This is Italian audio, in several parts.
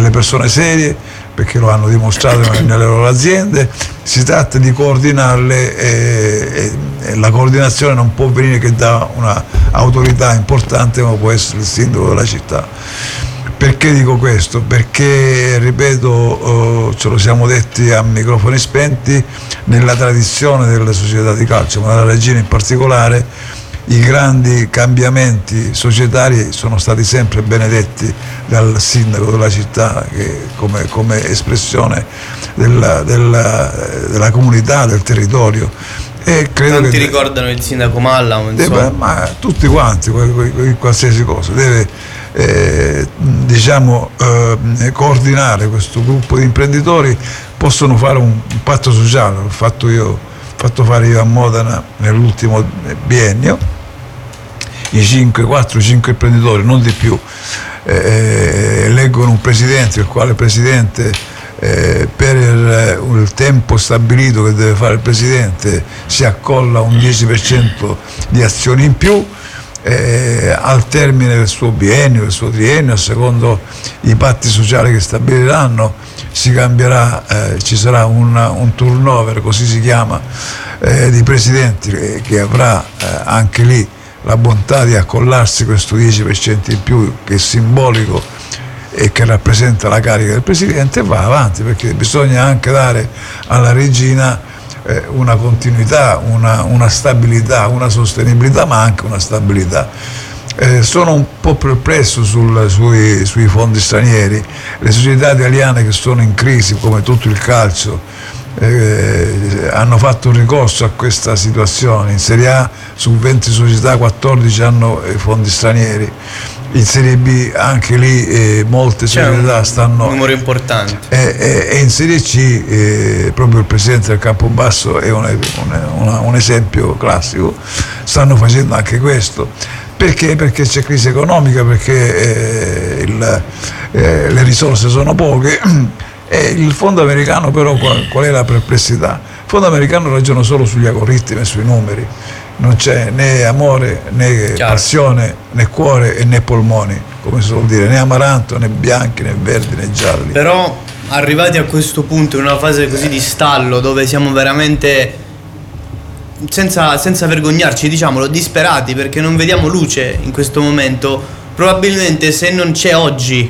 delle persone serie, perché lo hanno dimostrato nelle loro aziende. Si tratta di coordinarle e la coordinazione non può venire che da un'autorità importante come può essere il sindaco della città. Perché dico questo? Perché, ripeto, ce lo siamo detti a microfoni spenti, nella tradizione delle società di calcio, ma della Reggina in particolare, i grandi cambiamenti societari sono stati sempre benedetti dal sindaco della città, che come espressione della comunità, del territorio. E credo Tanti ricordano il sindaco Malla, ma tutti quanti, qualsiasi cosa deve coordinare questo gruppo di imprenditori. Possono fare un patto sociale, l'ho fatto fare io a Modena nell'ultimo biennio. I 4-5 imprenditori, non di più, eleggono un presidente, il quale presidente per il tempo stabilito che deve fare il presidente si accolla un 10% di azioni in più. Al termine del suo biennio, del suo triennio, secondo i patti sociali che stabiliranno, si cambierà, ci sarà un turnover, così si chiama, di presidenti che avrà anche lì la bontà di accollarsi questo 10% in più, che è simbolico e che rappresenta la carica del presidente, e va avanti, perché bisogna anche dare alla Reggina una continuità, una stabilità, una sostenibilità, ma anche una stabilità. Sono un po' perplesso sui fondi stranieri. Le società italiane che sono in crisi, come tutto il calcio, hanno fatto un ricorso a questa situazione. In Serie A su 20 società 14 hanno fondi stranieri. In Serie B anche lì molte società stanno... un numero importante. E in Serie C proprio il presidente del Campobasso è un esempio classico. Stanno facendo anche questo. Perché? Perché c'è crisi economica, perché le risorse sono poche. E il fondo americano però qual è la perplessità? Il fondo americano ragiona solo sugli algoritmi e sui numeri. Non c'è né amore, né passione, né cuore né polmoni, come si suol dire, né amaranto, né bianchi, né verdi, né gialli. Però arrivati a questo punto, in una fase così di stallo, dove siamo veramente, senza vergognarci, diciamolo, disperati, perché non vediamo luce in questo momento, probabilmente se non c'è oggi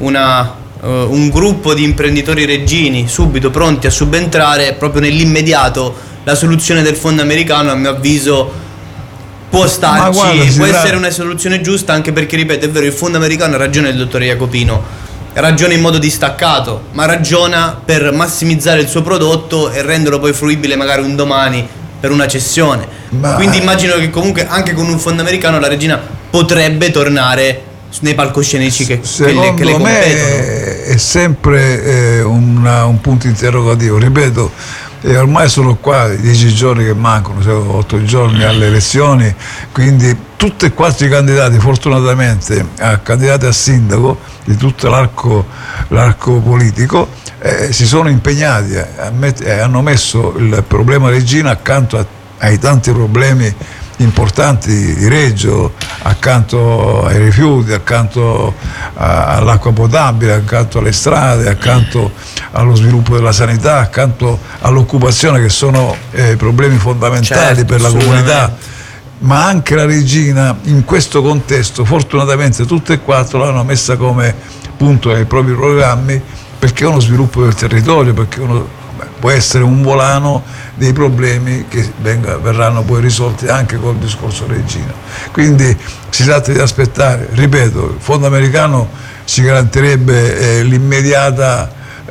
un gruppo di imprenditori reggini subito pronti a subentrare, proprio nell'immediato, la soluzione del fondo americano, a mio avviso, può starci, può essere una soluzione giusta, anche perché, ripeto, è vero, il fondo americano ha ragione il dottore Jacopino, ragiona in modo distaccato, ma ragiona per massimizzare il suo prodotto e renderlo poi fruibile magari un domani per una cessione. Quindi immagino che comunque anche con un fondo americano la Reggina potrebbe tornare nei palcoscenici che le competono. È sempre un punto interrogativo, ripeto. E ormai sono qua 10 giorni che mancano, 8 giorni alle elezioni, quindi tutti e 4 i candidati, fortunatamente candidati a sindaco di tutto l'arco politico, si sono impegnati e hanno messo il problema Reggina accanto ai tanti problemi importanti di Reggio, accanto ai rifiuti, accanto all'acqua potabile, accanto alle strade, accanto allo sviluppo della sanità, accanto all'occupazione, che sono problemi fondamentali per la comunità. Ma anche la Reggina in questo contesto, fortunatamente tutte e 4 l'hanno messa come punto nei propri programmi, perché è uno sviluppo del territorio, perché può essere un volano dei problemi che verranno poi risolti anche col discorso Reggina. Quindi si tratta di aspettare, ripeto, il fondo americano ci garantirebbe l'immediata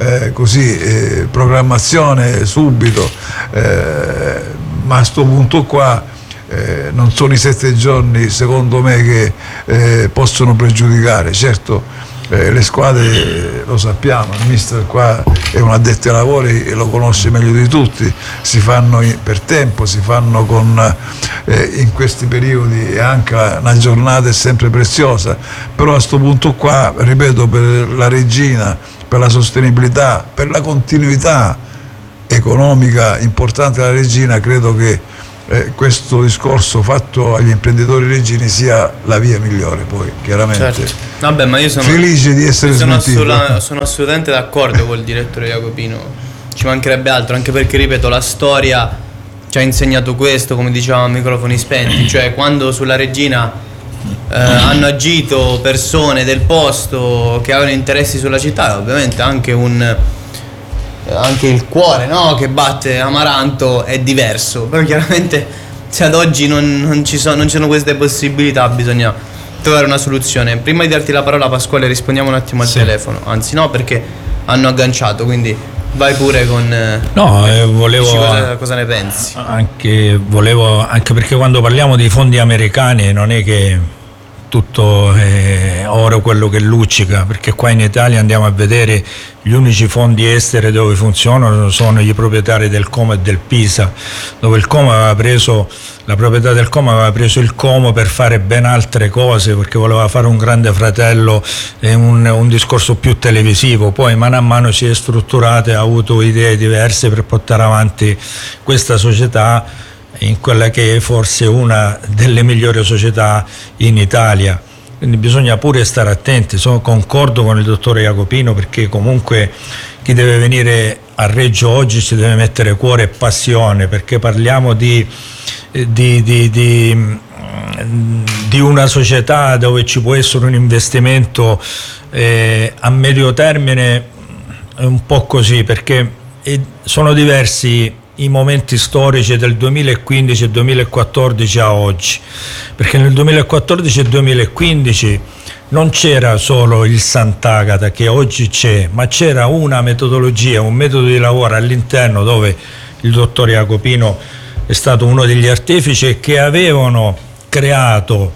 programmazione subito, ma a questo punto qua non sono i 7 giorni secondo me che possono pregiudicare. Certo, le squadre, lo sappiamo, il mister qua è un addetto ai lavori e lo conosce meglio di tutti, si fanno per tempo, si fanno in questi periodi, e anche una giornata è sempre preziosa, però a questo punto qua, ripeto, per la Reggina, per la sostenibilità, per la continuità economica importante della Reggina, credo che questo discorso fatto agli imprenditori reggini sia la via migliore. Poi chiaramente certo. Vabbè, ma io sono felice di essere smentito. sono assolutamente d'accordo col direttore Jacopino, ci mancherebbe altro, anche perché ripeto, la storia ci ha insegnato questo, come dicevamo a microfoni spenti, cioè quando sulla Regina hanno agito persone del posto che avevano interessi sulla città, ovviamente anche il cuore, no, che batte Amaranto è diverso, però chiaramente se ad oggi non ci sono queste possibilità, bisogna trovare una soluzione. Prima di darti la parola, Pasquale, rispondiamo un attimo al telefono, anzi no, perché hanno agganciato, quindi vai pure con volevo cosa ne pensi. Anche perché quando parliamo di fondi americani non è che tutto è oro quello che luccica, perché qua in Italia andiamo a vedere gli unici fondi esteri dove funzionano sono i proprietari del Como e del Pisa, dove il Como aveva preso, la proprietà del Como aveva preso il Como per fare ben altre cose, perché voleva fare un grande fratello e un discorso più televisivo. Poi mano a mano si è strutturata e ha avuto idee diverse per portare avanti questa società in quella che è forse una delle migliori società in Italia. Quindi bisogna pure stare attenti. Concordo con il dottore Jacopino, perché comunque chi deve venire a Reggio oggi ci deve mettere cuore e passione, perché parliamo di una società dove ci può essere un investimento a medio termine, è un po' così, perché sono diversi i momenti storici del 2015 e 2014 a oggi, perché nel 2014 e 2015 non c'era solo il Sant'Agata che oggi c'è, ma c'era una metodologia, un metodo di lavoro all'interno, dove il dottor Jacopino è stato uno degli artefici, che avevano creato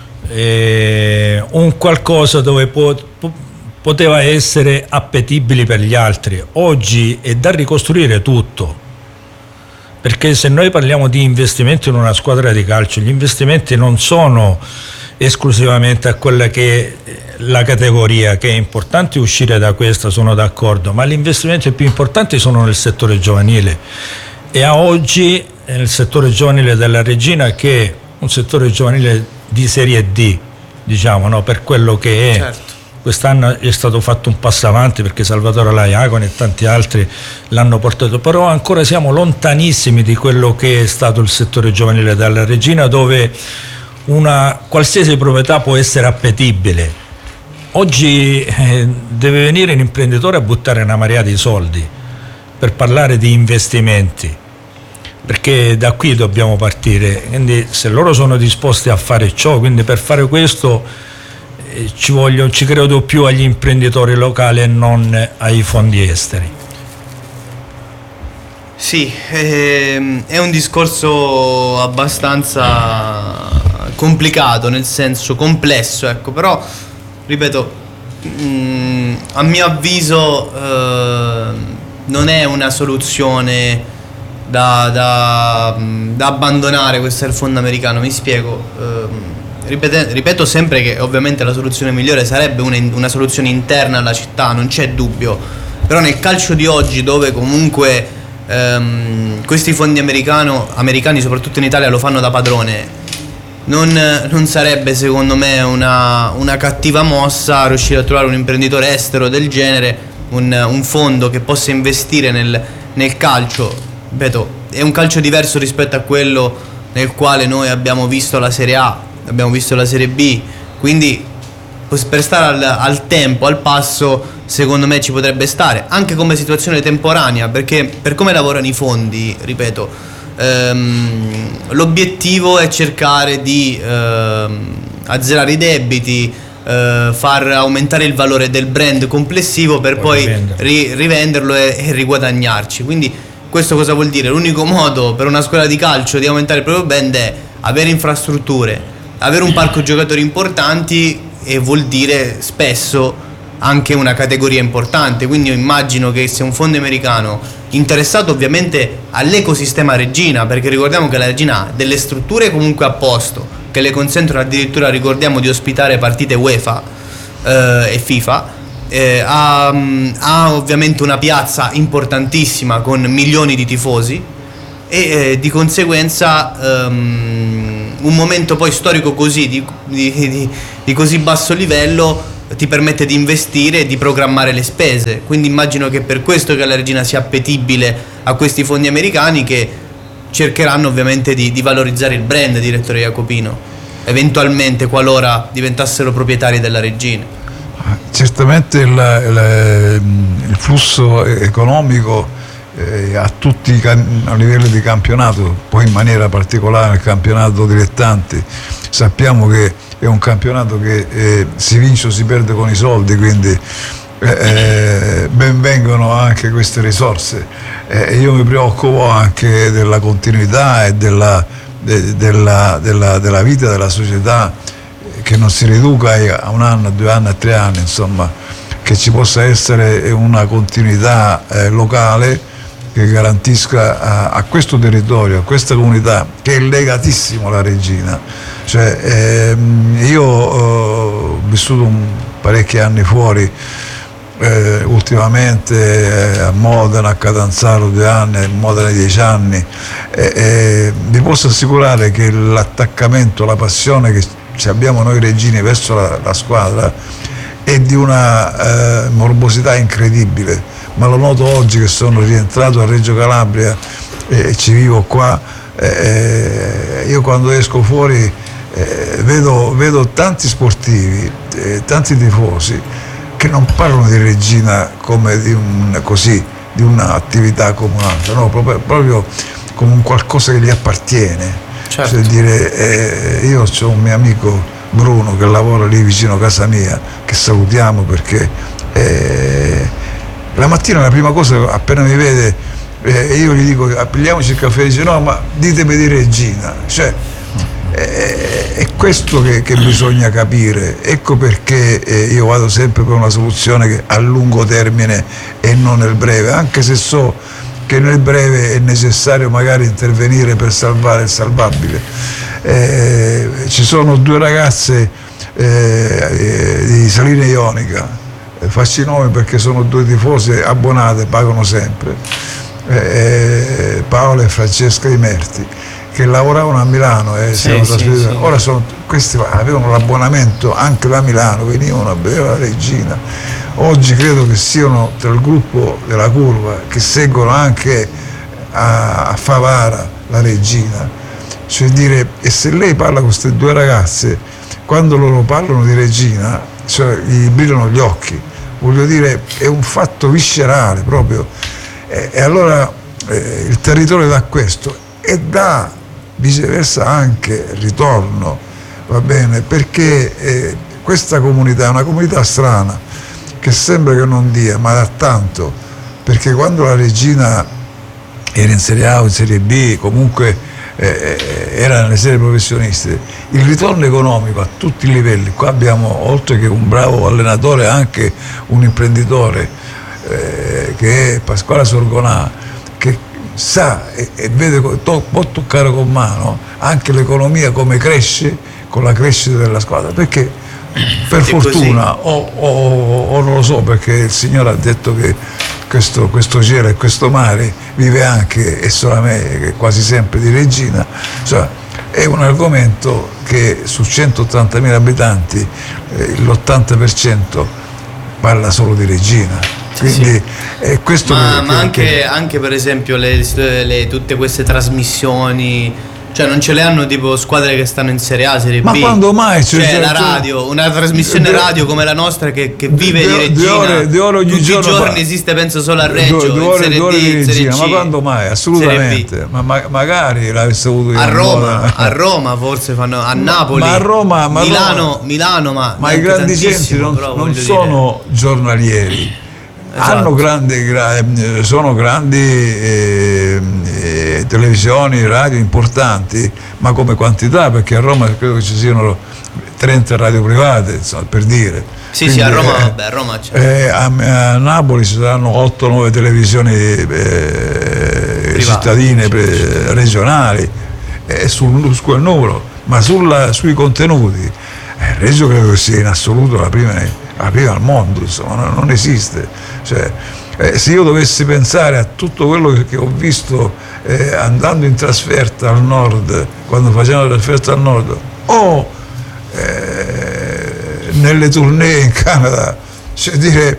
un qualcosa dove poteva essere appetibile per gli altri. Oggi è da ricostruire tutto, perché se noi parliamo di investimenti in una squadra di calcio, gli investimenti non sono esclusivamente a quella che è la categoria, che è importante uscire da questa, sono d'accordo, ma gli investimenti più importanti sono nel settore giovanile, e a oggi nel settore giovanile della Regina, che è un settore giovanile di serie D, diciamo, no? Per quello che è. Certo. Quest'anno è stato fatto un passo avanti, perché Salvatore Laiaconi e tanti altri l'hanno portato, però ancora siamo lontanissimi di quello che è stato il settore giovanile della Regina, dove una qualsiasi proprietà può essere appetibile. Oggi deve venire un imprenditore a buttare una marea di soldi per parlare di investimenti, perché da qui dobbiamo partire. Quindi se loro sono disposti a fare ciò, quindi per fare questo ci credo più agli imprenditori locali e non ai fondi esteri. Sì, è un discorso abbastanza complicato, nel senso complesso, ecco, però ripeto, a mio avviso non è una soluzione da abbandonare. Questo è il fondo americano, mi spiego. Ripeto sempre che ovviamente la soluzione migliore sarebbe una soluzione interna alla città, non c'è dubbio, però nel calcio di oggi, dove comunque questi fondi americani soprattutto in Italia lo fanno da padrone, non sarebbe secondo me una cattiva mossa riuscire a trovare un imprenditore estero del genere, un fondo che possa investire nel calcio. Ripeto, è un calcio diverso rispetto a quello nel quale noi abbiamo visto la Serie A, abbiamo visto la Serie B, quindi per stare al tempo, al passo, secondo me ci potrebbe stare, anche come situazione temporanea, perché per come lavorano i fondi, ripeto, l'obiettivo è cercare di azzerare i debiti, far aumentare il valore del brand complessivo per poi rivenderlo e riguadagnarci. Quindi questo cosa vuol dire? L'unico modo per una squadra di calcio di aumentare il proprio brand è avere infrastrutture, avere un parco giocatori importanti, e vuol dire spesso anche una categoria importante. Quindi io immagino che sia un fondo americano interessato ovviamente all'ecosistema Regina, perché ricordiamo che la Regina ha delle strutture comunque a posto che le consentono addirittura, ricordiamo, di ospitare partite UEFA e FIFA, ha ovviamente una piazza importantissima con milioni di tifosi, e di conseguenza un momento poi storico così di così basso livello ti permette di investire e di programmare le spese, quindi immagino che per questo che la Regina sia appetibile a questi fondi americani, che cercheranno ovviamente di valorizzare il brand, direttore Jacopino, eventualmente qualora diventassero proprietari della Regina. Certamente il flusso economico a tutti a livello di campionato, poi in maniera particolare nel campionato dilettanti, sappiamo che è un campionato che si vince o si perde con i soldi, quindi ben vengono anche queste risorse. Io mi preoccupo anche della continuità e della vita della società, che non si riduca a 1 anno, a 2 anni, a 3 anni, insomma, che ci possa essere una continuità locale che garantisca a questo territorio, a questa comunità che è legatissimo alla Regina. Cioè, io ho vissuto parecchi anni fuori, ultimamente a Modena, a Catanzaro 2 anni, a Modena 10 anni, vi posso assicurare che l'attaccamento, la passione che abbiamo noi regini verso la squadra è di una morbosità incredibile, ma lo noto oggi che sono rientrato a Reggio Calabria e ci vivo qua. Io quando esco fuori vedo tanti sportivi, tanti tifosi che non parlano di Regina come di un'attività come un'altra, no, proprio come un qualcosa che gli appartiene. Certo. Cioè dire, io ho un mio amico Bruno che lavora lì vicino a casa mia, che salutiamo, perché la mattina la prima cosa, appena mi vede, io gli dico pigliamoci il caffè, dice no, ma ditemi di Regina. Cioè, è questo che bisogna capire. Ecco perché io vado sempre per una soluzione che a lungo termine e non nel breve, anche se so che nel breve è necessario magari intervenire per salvare il salvabile. Ci sono 2 ragazze di Saline Ionica, faccio i nomi perché sono 2 tifose abbonate, pagano sempre, Paola e Francesca Imerti, che lavoravano a Milano e Sì. Ora questi avevano l'abbonamento anche da Milano, venivano a vedere la Regina. Oggi credo che siano tra il gruppo della curva che seguono anche a Favara la Regina. Cioè dire, e se lei parla con queste 2 ragazze, quando loro parlano di Regina, cioè, gli brillano gli occhi. Voglio dire, è un fatto viscerale proprio. E allora il territorio dà questo e dà viceversa anche ritorno, va bene? Perché questa comunità è una comunità strana, che sembra che non dia, ma dà tanto, perché quando la Regina era in Serie A o in Serie B, comunque era nelle serie professioniste, il ritorno economico a tutti i livelli, qua abbiamo oltre che un bravo allenatore anche un imprenditore che è Pasquale Sorgonà, che sa e vede, può toccare con mano anche l'economia come cresce con la crescita della squadra, perché per fortuna o non lo so, perché il Signore ha detto che questo cielo e questo mare vive anche e solamente quasi sempre di Regina. Cioè, è un argomento che su 180.000 abitanti l'80% parla solo di Regina. Quindi è questo ma anche per esempio tutte queste trasmissioni, cioè non ce le hanno tipo squadre che stanno in Serie A, Serie B. Ma quando mai? Cioè la radio, una trasmissione radio come la nostra che vive di Regina. 2 ore ogni tutti giorno. I giorni esiste, penso solo a Reggio, 2 ore, in Serie D, di in Serie Regina. C, Ma quando mai? Assolutamente. Ma magari l'avesse avuto io a Roma forse fanno, a Napoli. Ma a Roma, Milano, ma i grandi centri non sono giornalieri. Esatto. Sono grandi televisioni, radio importanti, ma come quantità, perché a Roma credo che ci siano 30 radio private, insomma, per dire. Sì, quindi, sì, a Roma c'è. A Napoli ci saranno 8-9 televisioni cittadine, regionali, su quel numero, ma sui contenuti Reggio credo che sia in assoluto la prima al mondo, insomma, non esiste. Cioè, Se io dovessi pensare a tutto quello che ho visto andando in trasferta al nord, quando facevano la trasferta al nord, o nelle tournée in Canada, cioè dire,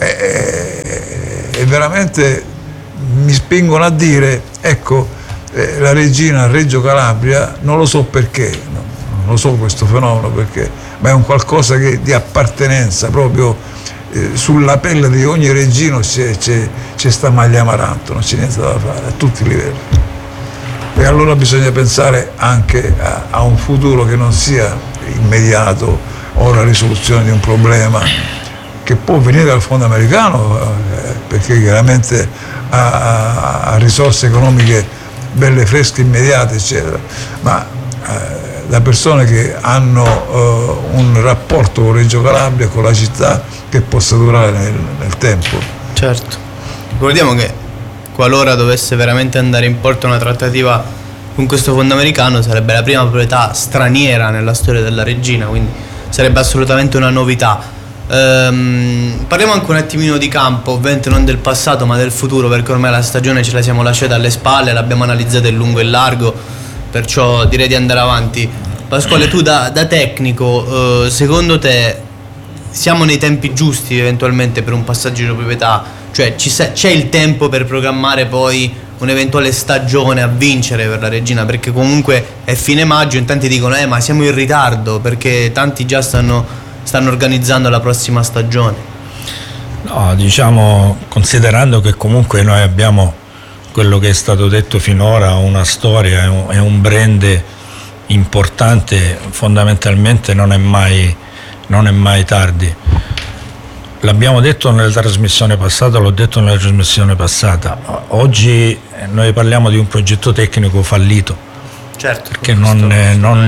e veramente mi spingono a dire, ecco, la regina a Reggio Calabria, non lo so perché, non lo so questo fenomeno perché, ma è un qualcosa di appartenenza proprio. Sulla pelle di ogni regino c'è sta maglia amaranto, non c'è niente da fare a tutti i livelli. E allora bisogna pensare anche a un futuro che non sia immediato o la risoluzione di un problema che può venire dal fondo americano, perché chiaramente ha risorse economiche belle, fresche, immediate, eccetera, ma da persone che hanno un rapporto con Reggio Calabria, con la città, che possa durare nel tempo. Certo. Ricordiamo che qualora dovesse veramente andare in porto una trattativa con questo fondo americano, sarebbe la prima proprietà straniera nella storia della regina, quindi sarebbe assolutamente una novità. Parliamo anche un attimino di campo, ovviamente non del passato ma del futuro, perché ormai la stagione ce la siamo lasciata alle spalle, l'abbiamo analizzata in lungo e largo, perciò direi di andare avanti. Pasquale, tu da tecnico, secondo te siamo nei tempi giusti eventualmente per un passaggio di proprietà? Cioè c'è il tempo per programmare poi un'eventuale stagione a vincere per la regina? Perché comunque è fine maggio, in tanti dicono ma siamo in ritardo, perché tanti già stanno organizzando la prossima stagione. No, diciamo, considerando che comunque noi abbiamo quello che è stato detto finora, una storia e un brand importante, fondamentalmente non è mai tardi. L'abbiamo detto nella trasmissione passata, l'ho detto nella trasmissione passata. Oggi noi parliamo di un progetto tecnico fallito. Certo. Perché non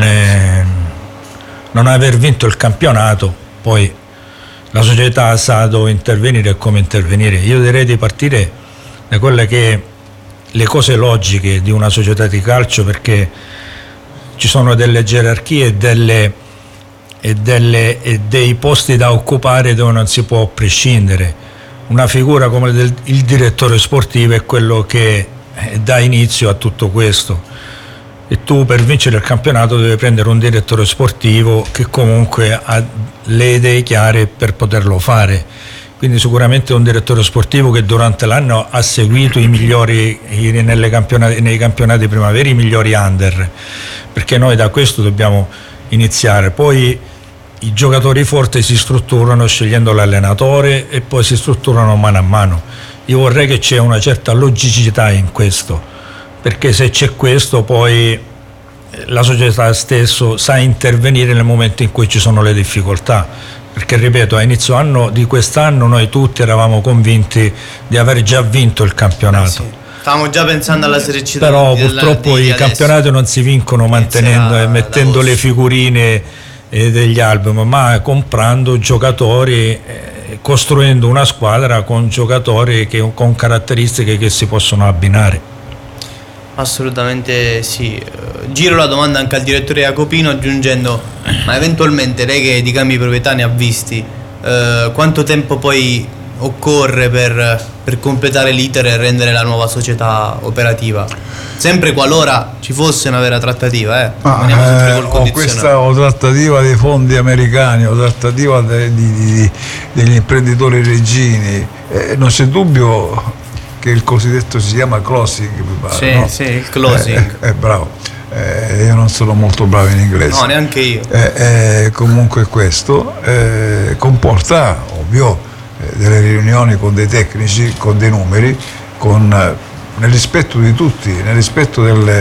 aver vinto il campionato, poi la società sa dove intervenire e come intervenire. Io direi di partire da quelle che le cose logiche di una società di calcio, perché ci sono delle gerarchie e dei posti da occupare dove non si può prescindere. Una figura come il direttore sportivo è quello che dà inizio a tutto questo, e tu per vincere il campionato devi prendere un direttore sportivo che comunque ha le idee chiare per poterlo fare. Quindi sicuramente un direttore sportivo che durante l'anno ha seguito i migliori nei campionati primavera, i migliori under, perché noi da questo dobbiamo iniziare. Poi i giocatori forti si strutturano scegliendo l'allenatore e poi si strutturano mano a mano. Io vorrei che c'è una certa logicità in questo, perché se c'è questo poi la società stesso sa intervenire nel momento in cui ci sono le difficoltà, perché ripeto, a inizio anno di quest'anno noi tutti eravamo convinti di aver già vinto il campionato. Sì. Stavamo già pensando alla Serie C, però purtroppo i campionati non si vincono mantenendo e mettendo le figurine degli album, ma comprando giocatori, costruendo una squadra con giocatori con caratteristiche che si possono abbinare. Assolutamente sì. Giro la domanda anche al direttore Jacopino aggiungendo, ma eventualmente lei che di cambi proprietà ne ha visti, quanto tempo poi occorre per completare l'iter e rendere la nuova società operativa? Sempre qualora ci fosse una vera trattativa, rimaniamo sempre col condizionale. O trattativa dei fondi americani o trattativa degli imprenditori reggini, non c'è dubbio che il cosiddetto si chiama closing, mi pare, sì, no? Sì, il closing. Bravo. Io non sono molto bravo in inglese. No, neanche io. Comunque questo comporta, ovvio, delle riunioni con dei tecnici, con dei numeri, nel rispetto di tutti, nel rispetto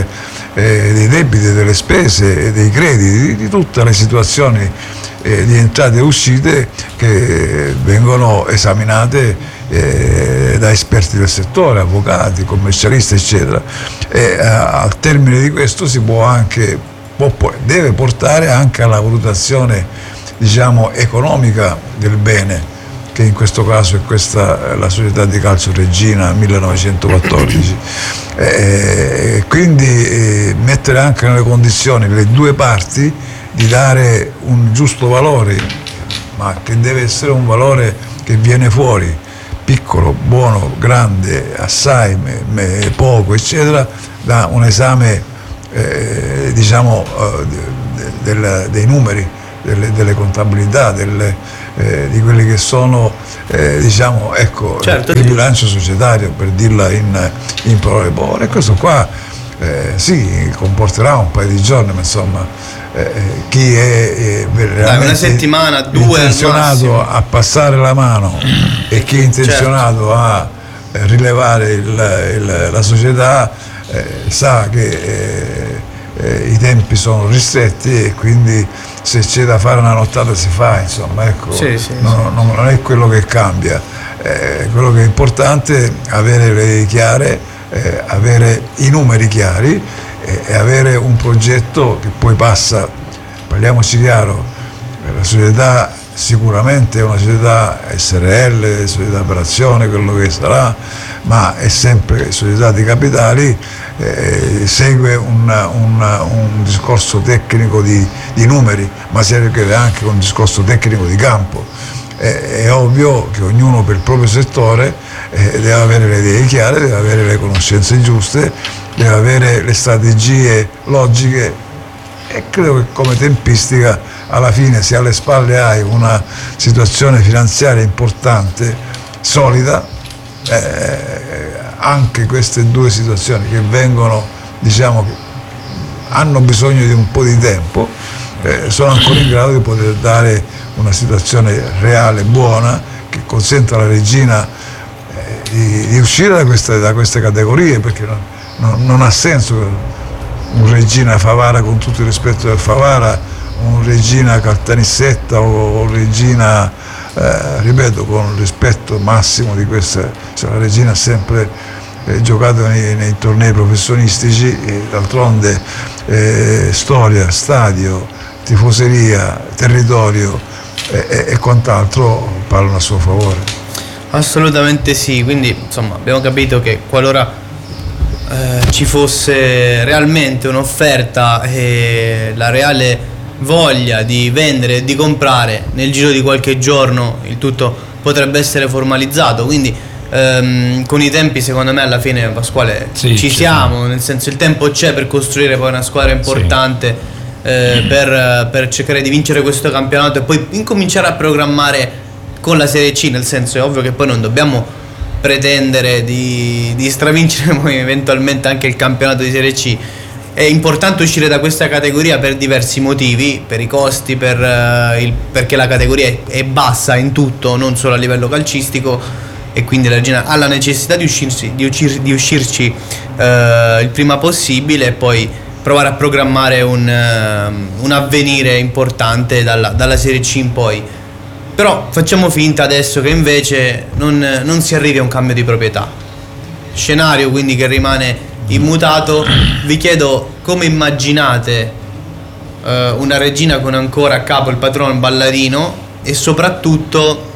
dei debiti, delle spese, dei crediti, di tutte le situazioni di entrate e uscite che vengono esaminate da esperti del settore, avvocati, commercialisti, eccetera. E al termine di questo si deve portare anche alla valutazione, diciamo, economica del bene, che in questo caso è questa la società di calcio Regina 1914. Quindi mettere anche nelle condizioni le due parti di dare un giusto valore, ma che deve essere un valore che viene fuori, piccolo, buono, grande, assai, poco, eccetera, da un esame dei numeri, delle contabilità, di quelli che sono certo, il bilancio societario, per dirla in parole povere. E questo qua sì, comporterà un paio di giorni, ma insomma chi è veramente una settimana, 2 intenzionato a passare la mano e chi è intenzionato a rilevare la società sa che i tempi sono ristretti, e quindi se c'è da fare una nottata si fa, insomma, ecco. Non è quello che cambia, quello che è importante è avere le idee chiare, avere i numeri chiari e avere un progetto che poi passa, parliamoci chiaro, la società sicuramente è una società SRL, società per azione, quello che sarà, ma è sempre società di capitali, segue un discorso tecnico di numeri, ma segue anche un discorso tecnico di campo. È ovvio che ognuno per il proprio settore deve avere le idee chiare, deve avere le conoscenze giuste, deve avere le strategie logiche, e credo che come tempistica alla fine, se alle spalle hai una situazione finanziaria importante, solida, anche queste due situazioni che vengono, diciamo, che hanno bisogno di un po' di tempo, sono ancora in grado di poter dare una situazione reale, buona, che consenta alla Regina di uscire da queste categorie, perché non ha senso un Regina Favara, con tutto il rispetto del Favara, un Regina Caltanissetta o un Regina, ripeto, con il rispetto massimo di questa, cioè la Regina ha sempre giocato nei tornei professionistici, e d'altronde storia, stadio, tifoseria, territorio e quant'altro parlano a suo favore. Assolutamente sì, quindi insomma abbiamo capito che qualora ci fosse realmente un'offerta e la reale voglia di vendere e di comprare, nel giro di qualche giorno il tutto potrebbe essere formalizzato, quindi con i tempi secondo me alla fine, Pasquale, ci siamo, nel senso il tempo c'è per costruire poi una squadra importante, per cercare di vincere questo campionato e poi incominciare a programmare con la Serie C, nel senso è ovvio che poi non dobbiamo pretendere di stravincere poi eventualmente anche il campionato di Serie C. È importante uscire da questa categoria per diversi motivi, per i costi, perché la categoria è bassa in tutto, non solo a livello calcistico, e quindi la Regina ha la necessità di uscirci il prima possibile e poi provare a programmare un avvenire importante dalla Serie C in poi. Però facciamo finta adesso che invece non si arrivi a un cambio di proprietà. Scenario quindi che rimane immutato. Vi chiedo come immaginate una Regina con ancora a capo il patrono Ballarino, e soprattutto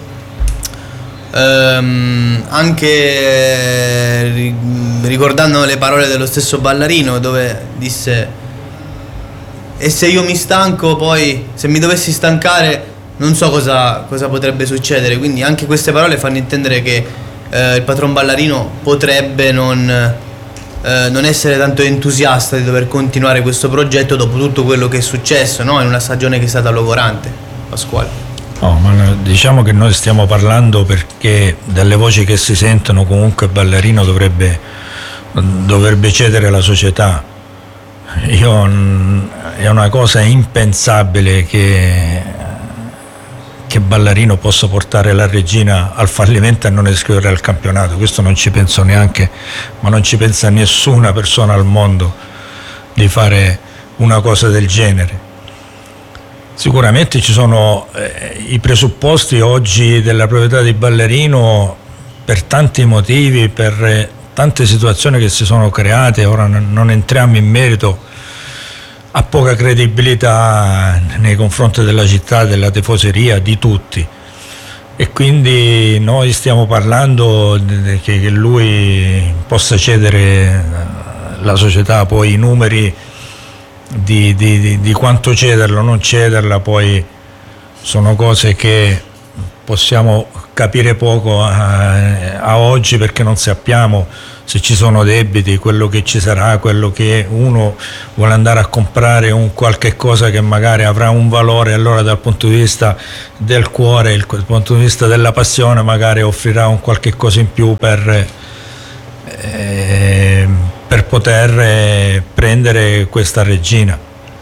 anche ricordando le parole dello stesso Ballarino, dove disse: e se io mi stanco, poi se mi dovessi stancare non so cosa potrebbe succedere. Quindi anche queste parole fanno intendere che il patron Ballarino potrebbe non essere tanto entusiasta di dover continuare questo progetto dopo tutto quello che è successo, no? In una stagione che è stata logorante, Pasquale. No, ma diciamo che noi stiamo parlando perché dalle voci che si sentono comunque Ballarino dovrebbe cedere la società. È una cosa impensabile che Ballarino possa portare la Regina al fallimento e non iscriverla al campionato. Questo non ci penso neanche, ma non ci pensa nessuna persona al mondo di fare una cosa del genere. Sicuramente ci sono i presupposti oggi della proprietà di Ballarino per tanti motivi, per tante situazioni che si sono create. Ora non entriamo in merito. Ha poca credibilità nei confronti della città, della tifoseria, di tutti, e quindi noi stiamo parlando che lui possa cedere la società. Poi i numeri di quanto cederla o non cederla poi sono cose che possiamo capire poco a oggi, perché non sappiamo se ci sono debiti, quello che ci sarà, quello che uno vuole andare a comprare un qualche cosa che magari avrà un valore, allora dal punto di vista del cuore, dal punto di vista della passione, magari offrirà un qualche cosa in più per poter prendere questa regina.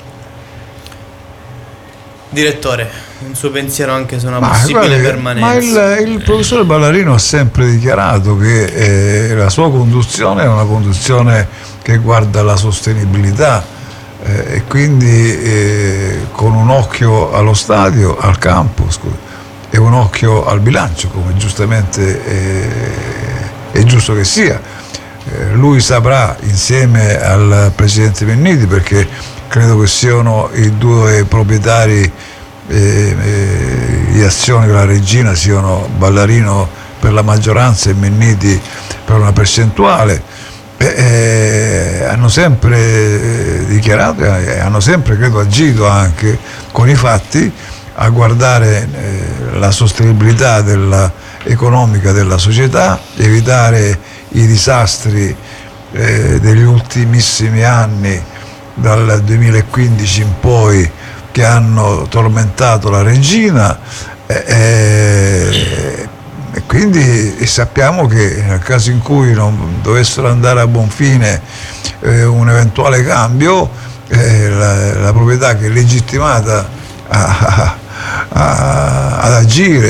Direttore, un suo pensiero anche su una possibile permanenza? Ma il professore Ballarino ha sempre dichiarato che la sua conduzione è una conduzione che guarda la sostenibilità e quindi con un occhio allo stadio, al campo, e un occhio al bilancio, come giustamente è giusto che sia. Lui saprà, insieme al presidente Minniti, perché credo che siano i due proprietari di azioni della regina, siano Ballarino per la maggioranza e Minniti per una percentuale, hanno sempre dichiarato e hanno sempre, credo, agito anche con i fatti a guardare la sostenibilità economica della società, evitare i disastri degli ultimissimi anni, dal 2015 in poi, che hanno tormentato la regina, e quindi sappiamo che nel caso in cui non dovessero andare a buon fine un eventuale cambio, la proprietà che è legittimata ad agire,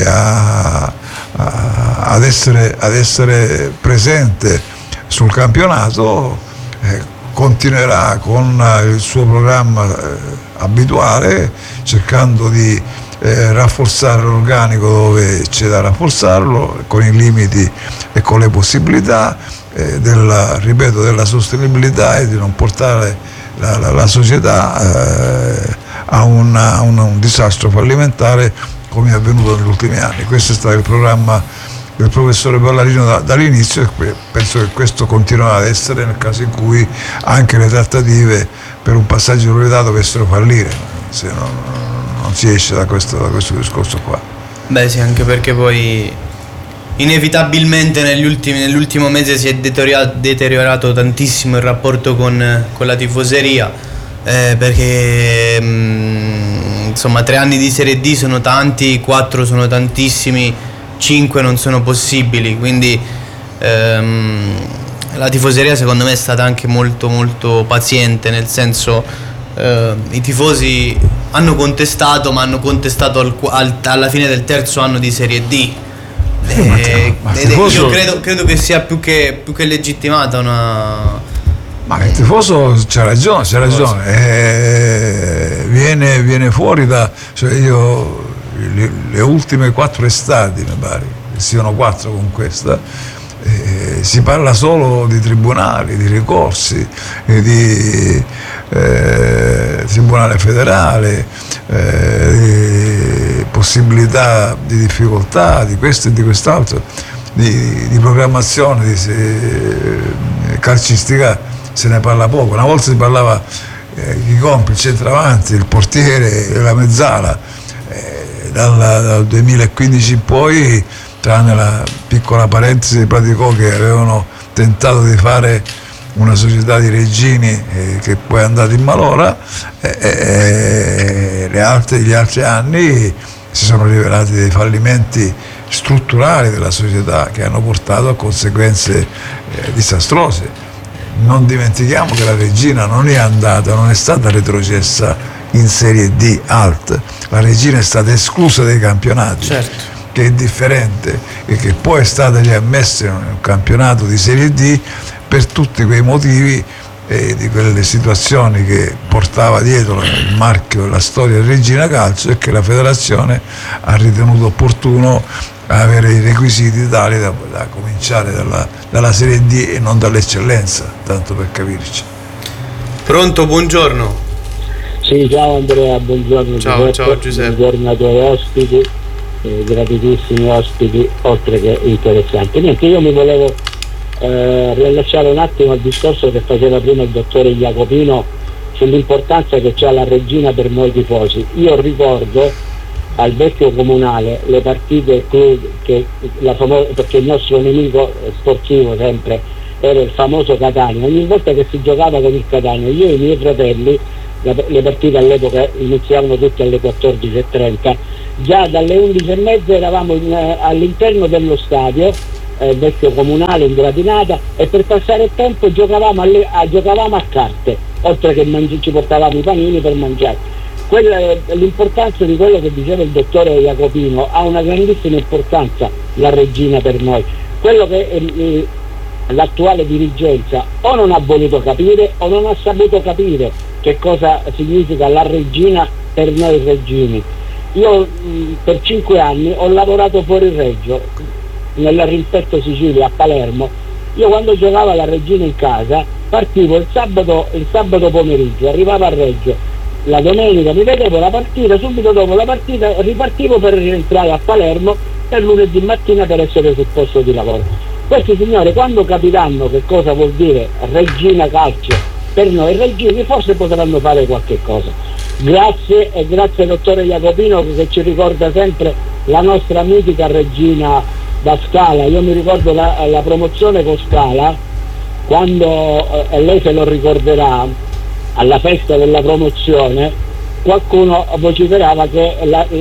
ad essere presente sul campionato, continuerà con il suo programma abituale, cercando di rafforzare l'organico dove c'è da rafforzarlo, con i limiti e con le possibilità della sostenibilità, e di non portare la società a un disastro fallimentare come è avvenuto negli ultimi anni. Questo è stato il programma del professore Ballarino dall'inizio, e penso che questo continuerà ad essere nel caso in cui anche le trattative per un passaggio di proprietà dovessero fallire, se non si esce da questo discorso qua. Beh sì, anche perché poi inevitabilmente nell'ultimo mese si è deteriorato tantissimo il rapporto con la tifoseria, perché insomma 3 anni di Serie D sono tanti, 4 sono tantissimi, 5 non sono possibili, quindi la tifoseria secondo me è stata anche molto molto paziente, nel senso i tifosi hanno contestato, ma hanno contestato alla fine del terzo anno di Serie D. Io credo che sia più che legittimata una... Ma il tifoso c'ha ragione, viene fuori cioè io le ultime 4 estati, mi pare, che siano 4 con questa, si parla solo di tribunali, di ricorsi, di tribunale federale, di possibilità di difficoltà, di questo e di quest'altro, di programmazione calcistica. Se ne parla poco. Una volta si parlava chi compra, il centravanti, il portiere e la mezzala. Dal 2015 in poi, tranne la piccola parentesi di Praticò, che avevano tentato di fare una società di regini che poi è andata in malora, gli altri anni si sono rivelati dei fallimenti strutturali della società che hanno portato a conseguenze disastrose. Non dimentichiamo che la regina non è stata retrocessa in Serie D Alt, la regina è stata esclusa dai campionati, certo, che è differente, e che poi è stata riammessa in un campionato di Serie D per tutti quei motivi di quelle situazioni che portava dietro il marchio e la storia del Regina Calcio, e che la federazione ha ritenuto opportuno avere i requisiti tali da cominciare dalla Serie D e non dall'eccellenza, tanto per capirci. Pronto, buongiorno. Sì, ciao Andrea, buongiorno. Ciao Giuseppe. Buongiorno ai tuoi ospiti, gratitissimi ospiti, oltre che interessanti. Niente, io mi volevo riallacciare un attimo al discorso che faceva prima il dottore Jacopino sull'importanza che c'ha la regina per noi tifosi. Io ricordo al vecchio comunale le partite perché il nostro nemico sportivo sempre era il famoso Catania. Ogni volta che si giocava con il Catania, io e i miei fratelli, le partite all'epoca iniziavano tutte alle 14:30, già dalle 11:30 eravamo all'interno dello stadio vecchio comunale in gradinata, e per passare il tempo giocavamo a carte, oltre che ci portavamo i panini per mangiare. L'importanza di quello che diceva il dottore Jacopino, ha una grandissima importanza la regina per noi. Quello che l'attuale dirigenza o non ha voluto capire o non ha saputo capire che cosa significa la regina per noi regini. Io per 5 anni ho lavorato fuori Reggio, nella Rimpetto Sicilia, a Palermo. Io quando giocavo la regina in casa partivo il sabato pomeriggio, arrivavo a Reggio, la domenica mi vedevo la partita, subito dopo la partita ripartivo per rientrare a Palermo per lunedì mattina per essere sul posto di lavoro. Questi signori, quando capiranno che cosa vuol dire regina calcio per noi regini, forse potranno fare qualche cosa. Grazie, e grazie al dottore Jacopino che ci ricorda sempre la nostra mitica regina da Scala. Io mi ricordo la promozione con Scala, quando, e lei se lo ricorderà, alla festa della promozione qualcuno vociferava che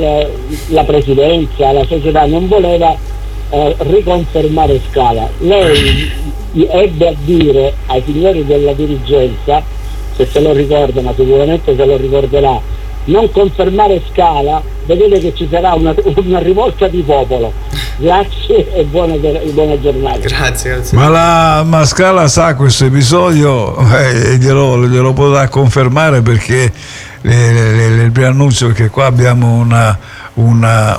la presidenza, la società non voleva riconfermare Scala. Lei ebbe a dire ai signori della dirigenza, se lo ricorda, ma sicuramente se lo ricorderà, non confermare Scala, vedete che ci sarà una rivolta di popolo. Grazie e buona giornata. Grazie. Ma Scala sa questo episodio e glielo potrà confermare, perché le preannuncio che qua abbiamo una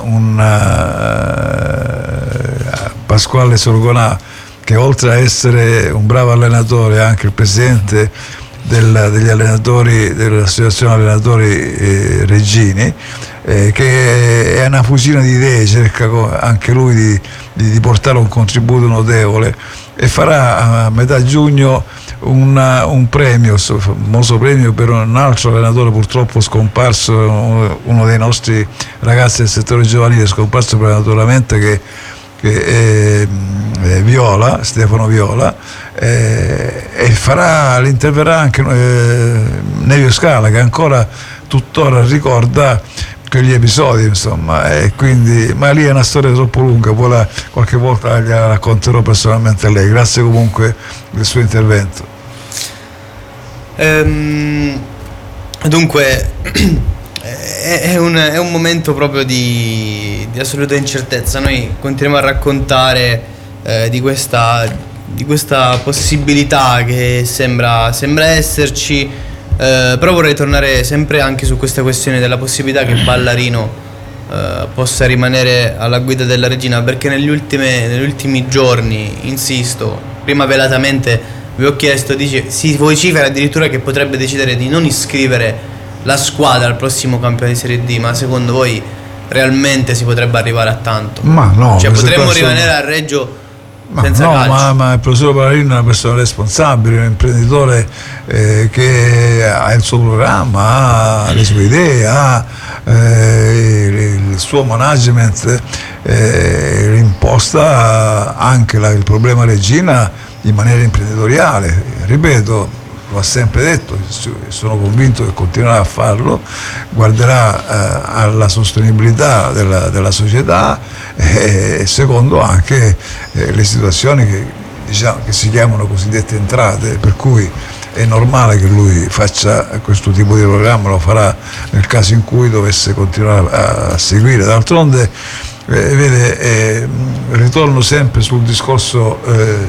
Pasquale Sorgonà, che oltre a essere un bravo allenatore è anche il presidente degli allenatori, dell'associazione allenatori regini, che è una fucina di idee, cerca anche lui di portare un contributo notevole, e farà a metà giugno un premio, un famoso premio per un altro allenatore purtroppo scomparso, uno dei nostri ragazzi del settore giovanile scomparso prematuramente, che è Viola, Stefano Viola, e l'interverrà anche Nevio Scala, che ancora tuttora ricorda quegli episodi, insomma, e quindi, ma lì è una storia troppo lunga, poi qualche volta la racconterò personalmente a lei. Grazie comunque del suo intervento. Dunque è un momento proprio di assoluta incertezza. Noi continuiamo a raccontare di questa possibilità che sembra esserci. Però vorrei tornare sempre anche su questa questione della possibilità che Ballarino possa rimanere alla guida della regina, perché negli ultimi giorni, insisto, prima velatamente vi ho chiesto, si vocifera addirittura che potrebbe decidere di non iscrivere la squadra al prossimo campione di Serie D. Ma secondo voi realmente si potrebbe arrivare a tanto? Ma no, cioè potremmo rimanere a Reggio senza calcio? Ma il professor Ballarino è una persona responsabile, un imprenditore che ha il suo programma, ha le sue idee, ha il suo management, imposta anche il problema regina in maniera imprenditoriale. Ripeto, lo ha sempre detto, sono convinto che continuerà a farlo, guarderà alla sostenibilità della società, e secondo anche le situazioni che si chiamano cosiddette entrate, per cui è normale che lui faccia questo tipo di programma, lo farà nel caso in cui dovesse continuare a seguire. D'altronde vede, ritorno sempre sul discorso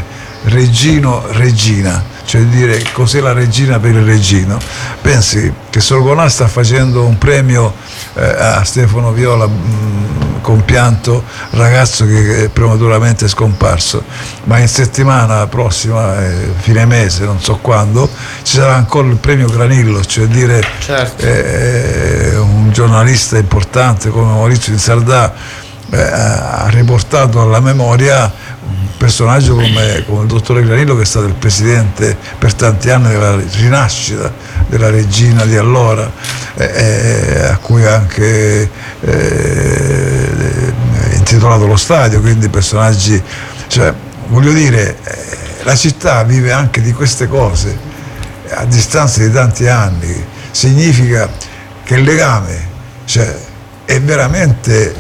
regina, cioè dire cos'è la regina per il regino. Pensi che Sorgonà sta facendo un premio a Stefano Viola, compianto, ragazzo che prematuramente è scomparso, ma in settimana prossima, fine mese, non so quando, ci sarà ancora il premio Granillo, cioè dire, certo, un giornalista importante come Maurizio Di Sardà ha riportato alla memoria personaggio come il dottore Granillo, che è stato il presidente per tanti anni della rinascita della regina di allora, a cui ha anche intitolato lo stadio, quindi personaggi, cioè, voglio dire, la città vive anche di queste cose a distanza di tanti anni. Significa che il legame, cioè, è veramente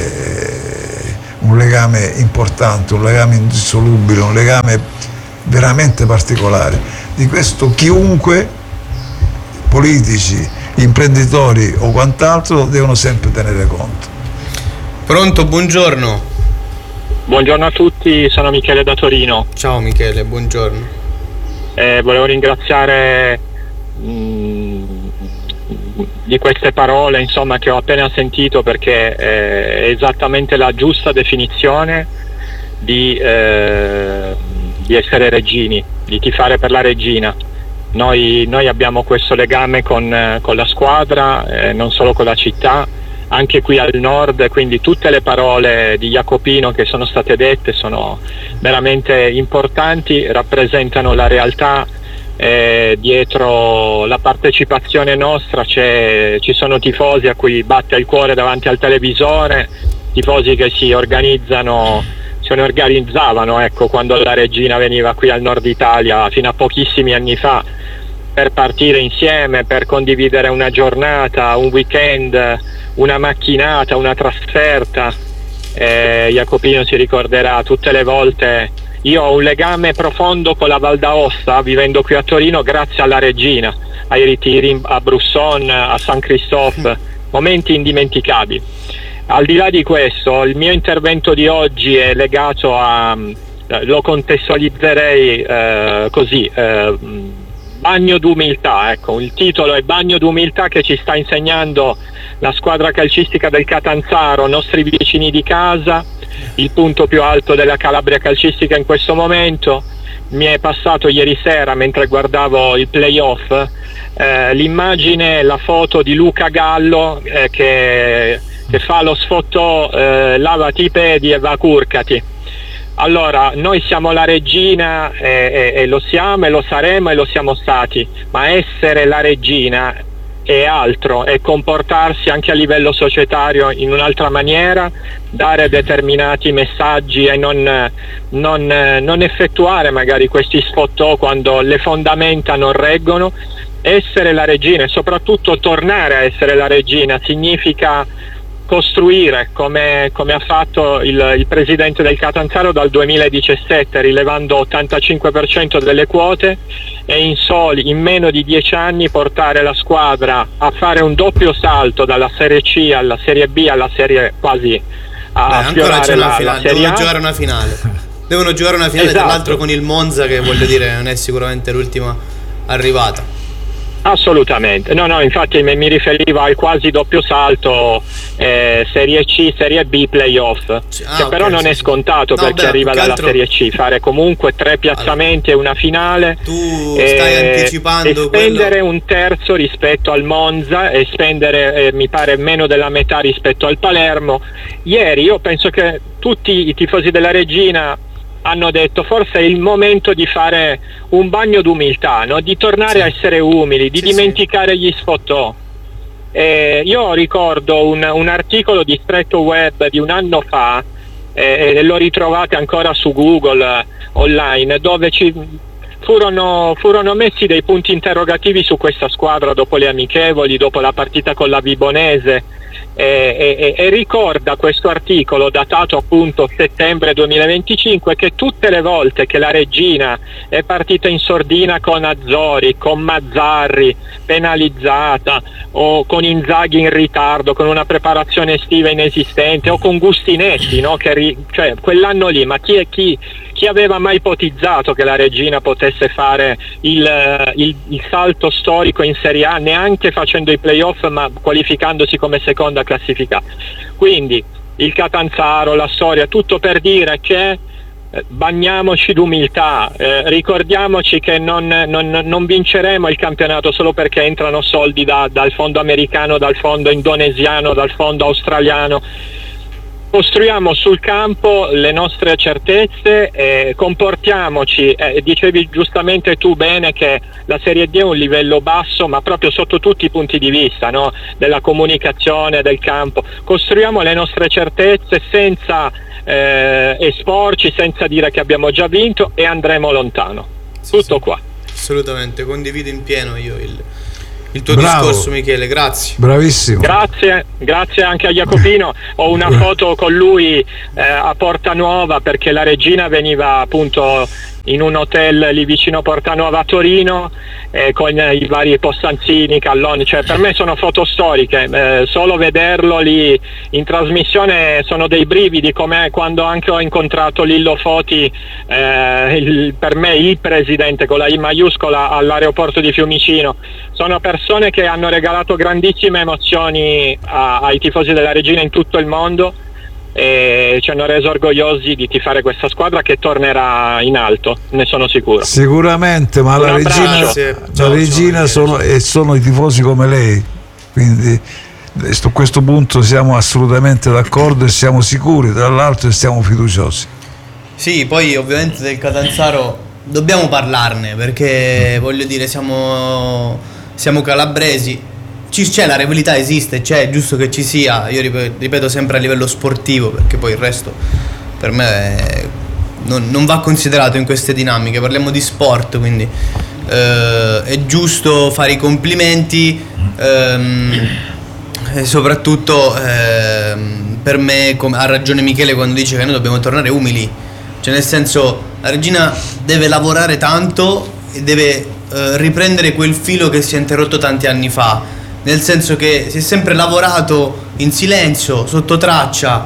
un legame importante, un legame indissolubile, un legame veramente particolare. Di questo chiunque, politici, imprenditori o quant'altro, devono sempre tenere conto. Pronto, buongiorno. Buongiorno a tutti, sono Michele da Torino. Ciao Michele, buongiorno. Volevo ringraziare di queste parole, insomma, che ho appena sentito, perché è esattamente la giusta definizione di essere reggini, di tifare per la regina. Noi abbiamo questo legame con la squadra, non solo con la città, anche qui al nord, quindi tutte le parole di Jacopino che sono state dette sono veramente importanti, rappresentano la realtà. Dietro la partecipazione nostra ci sono tifosi a cui batte il cuore davanti al televisore, tifosi che si organizzavano, ecco, quando la regina veniva qui al nord Italia fino a pochissimi anni fa, per partire insieme, per condividere una giornata, un weekend, una macchinata, una trasferta. Jacopino si ricorderà tutte le volte. Io ho un legame profondo con la Val d'Aosta, vivendo qui a Torino, grazie alla regina, ai ritiri a Brusson, a San Christophe, momenti indimenticabili. Al di là di questo, il mio intervento di oggi è legato lo contestualizzerei così, bagno d'umiltà, ecco, il titolo è Bagno d'umiltà, che ci sta insegnando la squadra calcistica del Catanzaro, nostri vicini di casa, il punto più alto della Calabria calcistica in questo momento. Mi è passato ieri sera, mentre guardavo il playoff, l'immagine, la foto di Luca Gallo che fa lo sfottò lavati i piedi e va curcati. Allora, noi siamo la regina e lo siamo e lo saremo e lo siamo stati, ma essere la regina è altro, è comportarsi anche a livello societario in un'altra maniera, dare determinati messaggi e non effettuare magari questi sfottò quando le fondamenta non reggono. Essere la regina e soprattutto tornare a essere la regina significa costruire, come ha fatto il presidente del Catanzaro dal 2017, rilevando 85% delle quote, e in meno di 10 anni portare la squadra a fare un doppio salto dalla Serie C alla Serie B alla Serie quasi a sfiorare la Serie A. Devono giocare una finale. Devono giocare una finale, esatto. Tra l'altro con il Monza, che voglio dire non è sicuramente l'ultima arrivata. Assolutamente, no, infatti mi riferivo al quasi doppio salto Serie C, Serie B, playoff, che però non è scontato, perché arriva dalla Serie C, fare comunque 3 piazzamenti e una finale. Tu stai anticipando e spendere un terzo rispetto al Monza e spendere mi pare meno della metà rispetto al Palermo. Ieri io penso che tutti i tifosi della Regina hanno detto forse è il momento di fare un bagno d'umiltà, no? Di tornare a essere umili, di dimenticare gli sfottò. Io ricordo un articolo di Stretto Web di un anno fa, lo ritrovate ancora su Google online, dove furono messi dei punti interrogativi su questa squadra dopo le amichevoli, dopo la partita con la Vibonese, e ricorda questo articolo, datato appunto settembre 2025, che tutte le volte che la Regina è partita in sordina con Azzori, con Mazzarri penalizzata, o con Inzaghi in ritardo, con una preparazione estiva inesistente, o con Gustinetti, no? Cioè quell'anno lì, ma chi aveva mai ipotizzato che la Regina potesse fare il salto storico in Serie A, neanche facendo i playoff, ma qualificandosi come seconda classificata? Quindi il Catanzaro, la storia, tutto per dire che bagniamoci d'umiltà, ricordiamoci che non vinceremo il campionato solo perché entrano soldi dal fondo americano, dal fondo indonesiano, dal fondo australiano. costruiamo sul campo le nostre certezze, comportiamoci, dicevi giustamente tu bene che la Serie D è un livello basso, ma proprio sotto tutti i punti di vista, no? Della comunicazione, del campo. Costruiamo le nostre certezze senza esporci, senza dire che abbiamo già vinto, e andremo lontano. Tutto qua. Assolutamente, condivido in pieno io il tuo Bravo. discorso, Michele, grazie. Bravissimo. Grazie anche a Jacopino. Ho una foto con lui a Porta Nuova, perché la regina veniva appunto in un hotel lì vicino Porta Nuova a Torino, con i vari Possanzini, Calloni, cioè per me sono foto storiche, solo vederlo lì in trasmissione sono dei brividi, come quando anche ho incontrato Lillo Foti, per me il presidente con la I maiuscola, all'aeroporto di Fiumicino. Sono persone che hanno regalato grandissime emozioni ai tifosi della regina in tutto il mondo, e ci hanno reso orgogliosi di tifare questa squadra che tornerà in alto, ne sono sicuro. Sicuramente, ma Un la regina, abbraccio. la regina sono i tifosi come lei, quindi su questo punto siamo assolutamente d'accordo e siamo sicuri, tra l'altro, e siamo fiduciosi. Sì, poi ovviamente del Catanzaro dobbiamo parlarne, perché voglio dire, siamo calabresi. C'è, la rivalità esiste, è giusto che ci sia, io ripeto sempre a livello sportivo, perché poi il resto per me non va considerato in queste dinamiche, parliamo di sport, quindi è giusto fare i complimenti, e soprattutto per me, ha ragione Michele quando dice che noi dobbiamo tornare umili, cioè nel senso, la regina deve lavorare tanto e deve riprendere quel filo che si è interrotto tanti anni fa, nel senso che si è sempre lavorato in silenzio, sotto traccia,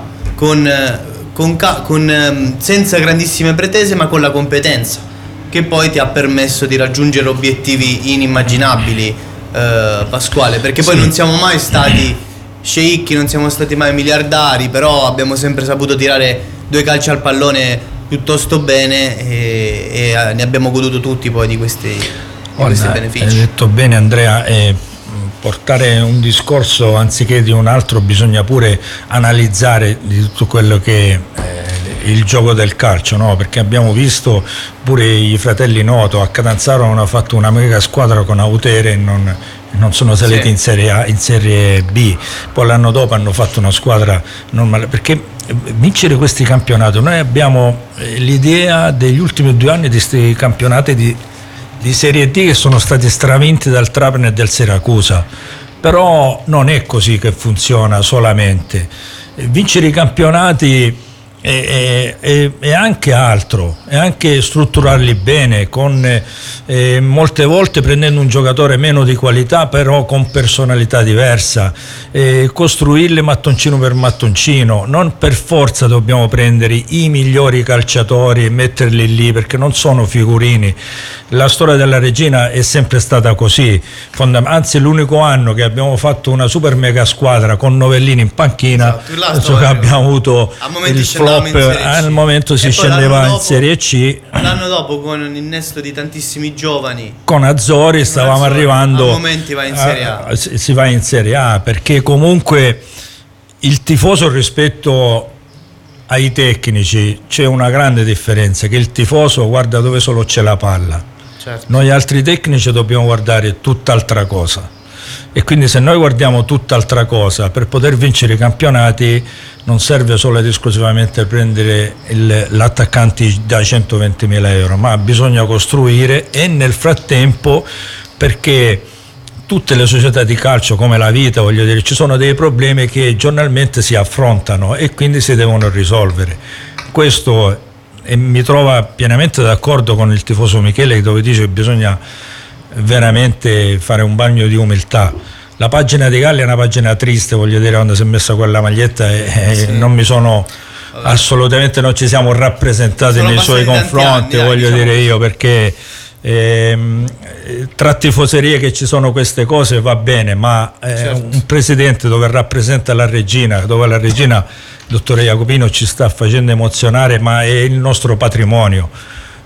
senza grandissime pretese, ma con la competenza, che poi ti ha permesso di raggiungere obiettivi inimmaginabili, Pasquale, perché poi non siamo mai stati sceicchi, non siamo stati mai miliardari, però abbiamo sempre saputo tirare 2 calci al pallone piuttosto bene, e ne abbiamo goduto tutti poi di questi benefici. Hai detto bene, Andrea, portare un discorso anziché di un altro, bisogna pure analizzare di tutto quello che è il gioco del calcio, no? Perché abbiamo visto pure i fratelli Noto a Catanzaro hanno fatto una mega squadra con Autere e non sono saliti in Serie A, in Serie B, poi l'anno dopo hanno fatto una squadra normale, perché vincere questi campionati, noi abbiamo l'idea degli ultimi 2 anni di questi campionati di Serie D che sono stati stravinti dal Trapani e del Siracusa, però non è così che funziona solamente. Vincere i campionati è anche altro, è anche strutturarli bene, con molte volte prendendo un giocatore meno di qualità però con personalità diversa, costruirli mattoncino per mattoncino, non per forza dobbiamo prendere i migliori calciatori e metterli lì, perché non sono figurini. La storia della regina è sempre stata così, anzi l'unico anno che abbiamo fatto una super mega squadra con Novellini in panchina, esatto, che abbiamo avuto il flop, al momento si scendeva in Serie C, l'anno dopo con l'innesto di tantissimi giovani con Azzori stavamo arrivando, a momenti va in Serie A. Si va in Serie A, perché comunque il tifoso rispetto ai tecnici c'è una grande differenza, che il tifoso guarda dove solo c'è la palla. Certo. Noi altri tecnici dobbiamo guardare tutt'altra cosa, e quindi se noi guardiamo tutt'altra cosa, per poter vincere i campionati non serve solo ed esclusivamente prendere l'attaccante da 120.000 euro, ma bisogna costruire, e nel frattempo, perché tutte le società di calcio, come la vita, voglio dire, ci sono dei problemi che giornalmente si affrontano e quindi si devono risolvere. Questo, e mi trova pienamente d'accordo con il tifoso Michele, dove dice che bisogna veramente fare un bagno di umiltà. La pagina di Galli è una pagina triste, voglio dire, quando si è messa quella maglietta non mi sono assolutamente, non ci siamo rappresentati nei suoi confronti, voglio dire io, perché tra tifoserie che ci sono queste cose va bene, ma un presidente dove rappresenta la regina, dove la regina, il dottore Jacopino, ci sta facendo emozionare, ma è il nostro patrimonio,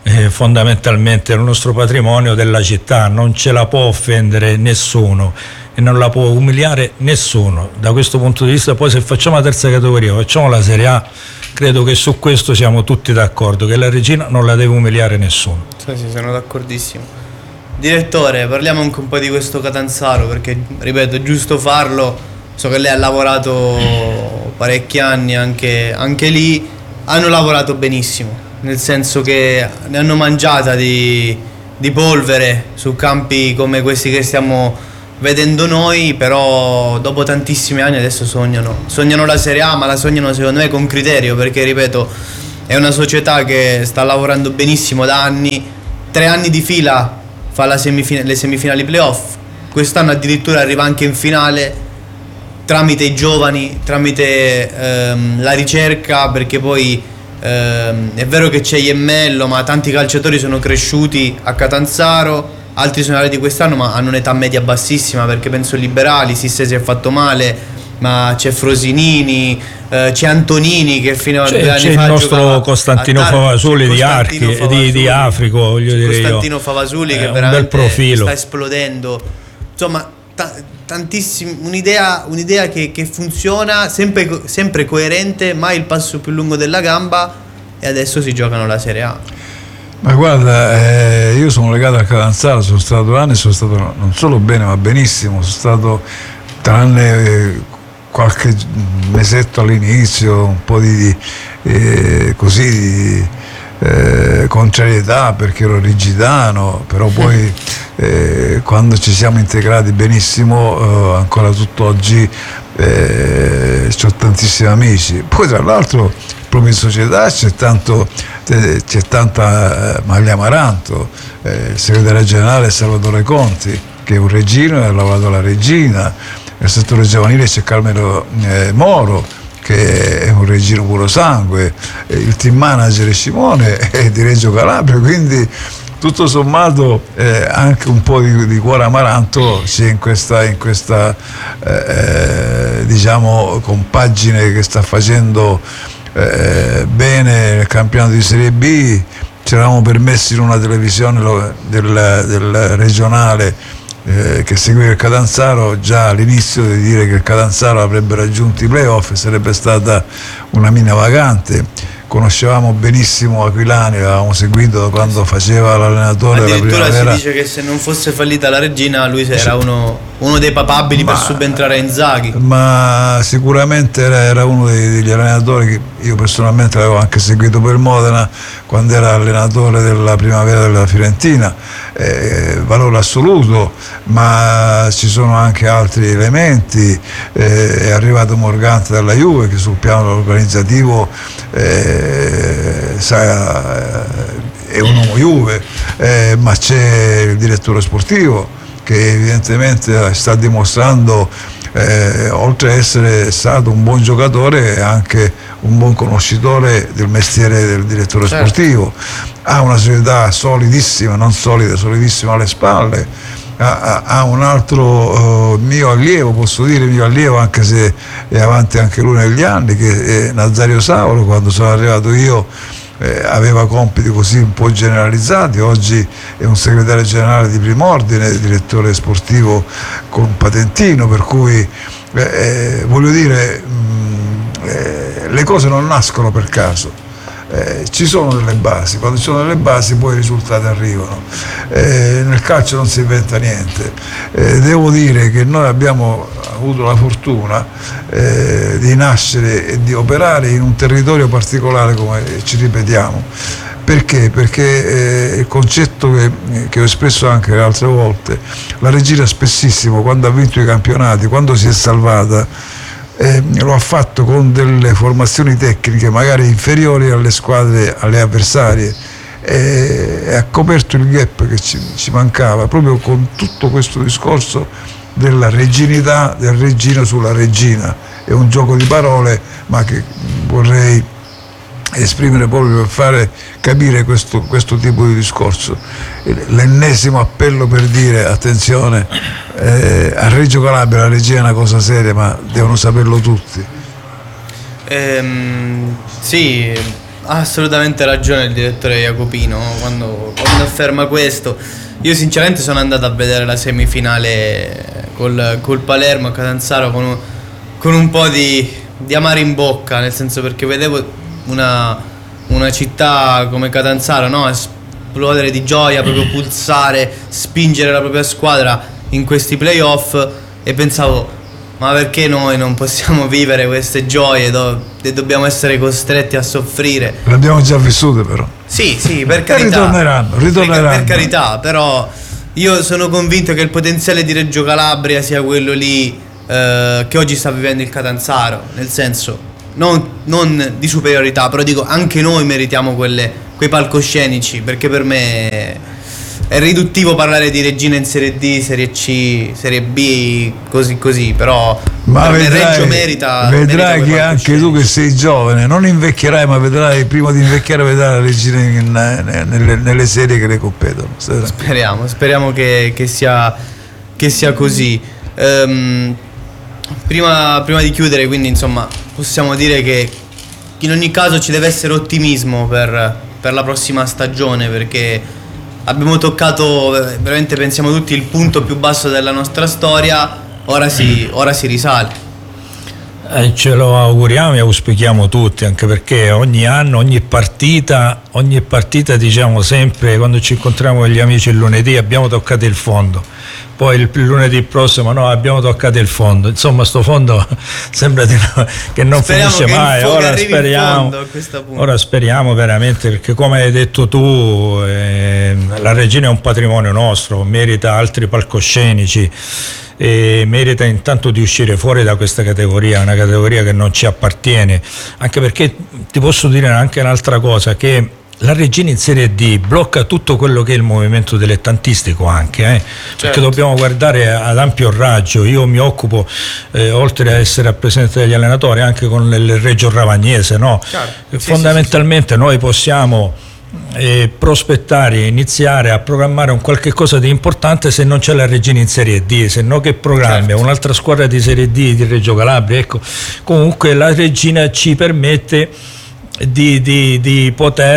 fondamentalmente è il nostro patrimonio della città, non ce la può offendere nessuno, e non la può umiliare nessuno. Da questo punto di vista, poi se facciamo la terza categoria, facciamo la Serie A, credo che su questo siamo tutti d'accordo, che la Regina non la deve umiliare nessuno. Sì, sono d'accordissimo. Direttore, parliamo anche un po' di questo Catanzaro, perché ripeto, è giusto farlo. So che lei ha lavorato parecchi anni anche lì, hanno lavorato benissimo, nel senso che ne hanno mangiata di polvere su campi come questi che stiamo vedendo noi, però dopo tantissimi anni adesso sognano la Serie A, ma la sognano secondo me con criterio, perché ripeto, è una società che sta lavorando benissimo da anni, 3 anni di fila fa le semifinali playoff, quest'anno addirittura arriva anche in finale tramite i giovani, tramite la ricerca, perché poi è vero che c'è Iemmello, ma tanti calciatori sono cresciuti a Catanzaro, altri sono arrivati quest'anno ma hanno un'età media bassissima, perché penso Liberali, Sisse si è fatto male, ma c'è Frosinini, c'è Antonini che fino a 2 anni c'è fa il nostro Costantino Favasuli di Africo, voglio dire Costantino Favasuli che un veramente bel profilo, sta esplodendo, insomma tantissimi, un'idea che funziona, sempre coerente, mai il passo più lungo della gamba, e adesso si giocano la Serie A. Ma guarda, io sono legato a Catanzaro, sono stato 2 anni, sono stato non solo bene ma benissimo, sono stato, tranne qualche mesetto all'inizio, un po' di contrarietà perché ero rigidano, però poi quando ci siamo integrati benissimo, ancora tutt'oggi ho tantissimi amici. Poi tra l'altro proprio in società c'è tanta Maglia Amaranto, il segretario generale Salvatore Conti, che è un reggino e ha lavorato alla Regina. Nel settore giovanile c'è Carmelo Moro, che è un reggino puro sangue, il team manager è Simone, è di Reggio Calabria, quindi tutto sommato anche un po' di cuore amaranto c'è in questa diciamo compagine che sta facendo bene nel campionato di Serie B. Ci eravamo permessi in una televisione del regionale che seguiva il Catanzaro già all'inizio di dire che il Catanzaro avrebbe raggiunto i playoff e sarebbe stata una mina vagante. Conoscevamo benissimo Aquilani, l'avevamo seguito da quando faceva l'allenatore della Addirittura Primavera. si dice che se non fosse fallita la Regina lui era uno dei papabili per subentrare a Inzaghi. Ma sicuramente era uno degli allenatori che io personalmente l'avevo anche seguito per Modena quando era allenatore della Primavera della Fiorentina, valore assoluto, ma ci sono anche altri elementi, è arrivato Morgante dalla Juve che sul piano organizzativo è un uomo Juve, ma c'è il direttore sportivo che evidentemente sta dimostrando, oltre a essere stato un buon giocatore, è anche un buon conoscitore del mestiere del direttore sportivo. Ha una società solidissima, non solida, solidissima alle spalle. Ha un altro mio allievo, posso dire mio allievo anche se è avanti anche lui negli anni, che è Nazario Sauro. Quando sono arrivato io aveva compiti così un po' generalizzati, oggi è un segretario generale di Primordine, direttore sportivo con un patentino, per cui voglio dire, le cose non nascono per caso. Ci sono delle basi, quando ci sono delle basi poi i risultati arrivano. Nel calcio non si inventa niente. Devo dire che noi abbiamo avuto la fortuna di nascere e di operare in un territorio particolare, come ci ripetiamo. Perché? Perché il concetto che ho espresso anche le altre volte, la Regina spessissimo quando ha vinto i campionati, quando si è salvata, lo ha fatto con delle formazioni tecniche magari inferiori alle squadre, alle avversarie, e ha coperto il gap che ci mancava proprio con tutto questo discorso della reginità, del reggino sulla regina. È un gioco di parole, ma che vorrei esprimere proprio per fare capire questo tipo di discorso. L'ennesimo appello per dire attenzione, a Reggio Calabria la Regina è una cosa seria, ma devono saperlo tutti. Sì, assolutamente ragione il direttore Jacopino quando afferma questo. Io sinceramente sono andato a vedere la semifinale col Palermo a Catanzaro con un po' di amaro in bocca, nel senso, perché vedevo una città come Catanzaro, no? Esplodere di gioia, proprio pulsare, spingere la propria squadra in questi playoff, e pensavo: ma perché noi non possiamo vivere queste gioie e dobbiamo essere costretti a soffrire? Le abbiamo già vissute, però. Sì, per carità. Ritorneranno. Per carità, però io sono convinto che il potenziale di Reggio Calabria sia quello lì che oggi sta vivendo il Catanzaro, nel senso, non di superiorità, però dico, anche noi meritiamo quei palcoscenici, perché per me è riduttivo parlare di Regina in Serie D, Serie C, Serie B, così, però ma per vedrai, me Reggio merita che anche tu, che sei giovane, non invecchierai, ma vedrai, prima di invecchiare vedrai la Regina nelle serie che le competono. Speriamo che sia così. Prima di chiudere, quindi, insomma, possiamo dire che in ogni caso ci deve essere ottimismo per la prossima stagione, perché abbiamo toccato, veramente pensiamo tutti, il punto più basso della nostra storia. Ora si risale. Ce lo auguriamo e auspichiamo tutti, anche perché ogni anno, ogni partita diciamo sempre, quando ci incontriamo con gli amici il lunedì, abbiamo toccato il fondo. Poi il lunedì prossimo no, abbiamo toccato il fondo. Insomma, sto fondo sembra che non finisce mai. Ora speriamo veramente, perché come hai detto tu, la Regina è un patrimonio nostro, merita altri palcoscenici e merita intanto di uscire fuori da questa categoria, una categoria che non ci appartiene. Anche perché ti posso dire anche un'altra cosa, che la Regina in Serie D blocca tutto quello che è il movimento dilettantistico anche, perché certo, dobbiamo guardare ad ampio raggio. Io mi occupo, oltre a essere rappresentante degli allenatori, anche con il Reggio Ravagnese, no? Fondamentalmente noi possiamo prospettare, iniziare a programmare un qualche cosa di importante se non c'è la Regina in Serie D, se no che programmi un'altra squadra di Serie D di Reggio Calabria. Ecco, comunque la Regina ci permette di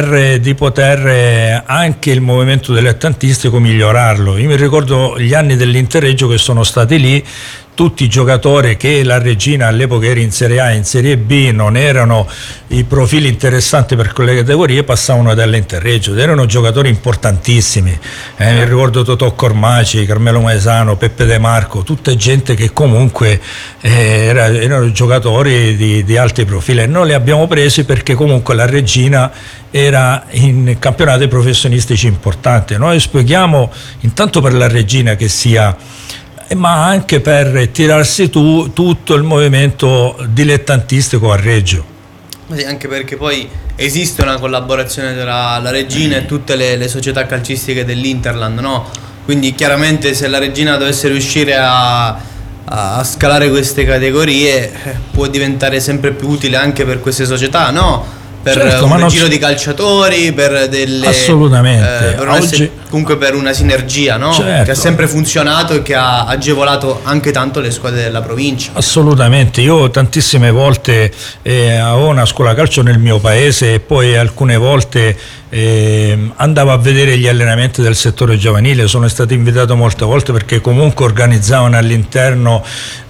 poter anche il movimento dilettantistico migliorarlo. Io mi ricordo gli anni dell'Interreggio che sono stati lì, tutti i giocatori che la Regina all'epoca era in Serie A e in Serie B non erano i profili interessanti per quelle categorie, passavano dall'Interreggio ed erano giocatori importantissimi. Mi ricordo Totò Cormaci, Carmelo Maesano, Peppe De Marco, tutta gente che comunque erano giocatori di alti profili, e noi li abbiamo presi perché comunque la Regina era in campionati professionistici importanti. Noi spieghiamo intanto per la Regina che sia, ma anche per tirarsi tutto il movimento dilettantistico a Reggio. Sì, anche perché poi esiste una collaborazione tra la Regina e tutte le società calcistiche dell'Interland, no? Quindi chiaramente se la Regina dovesse riuscire a scalare queste categorie, può diventare sempre più utile anche per queste società, no? Per un giro di calciatori, per delle assolutamente comunque per una sinergia, no? Che ha sempre funzionato e che ha agevolato anche tanto le squadre della provincia. Assolutamente, io tantissime volte avevo una scuola calcio nel mio paese e poi alcune volte andavo a vedere gli allenamenti del settore giovanile. Sono stato invitato molte volte perché comunque organizzavano all'interno